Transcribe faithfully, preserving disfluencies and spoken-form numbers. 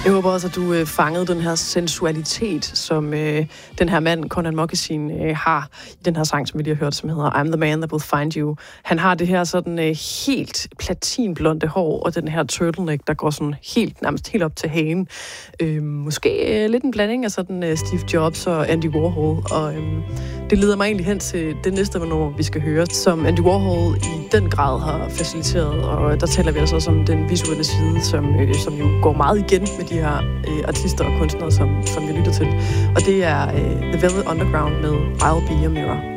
Jeg håber også, at du øh, fangede den her sensualitet, som øh, den her mand, Conan Moccasin, øh, har i den her sang, som vi lige har hørt, som hedder I'm the man that will find you. Han har det her sådan øh, helt platinblonde hår, og den her turtleneck, der går sådan helt, nærmest helt op til hagen. Øh, måske øh, lidt en blanding af sådan øh, Steve Jobs og Andy Warhol, og øh, det leder mig egentlig hen til det næste nummer, vi skal høre, som Andy Warhol i den grad har faciliteret, og der taler vi altså også om den visuelle side, som, øh, som jo går meget igen med de her øh, artister og kunstnere, som, som vi lytter til. Og det er øh, The Velvet Underground med I'll Be Your Mirror.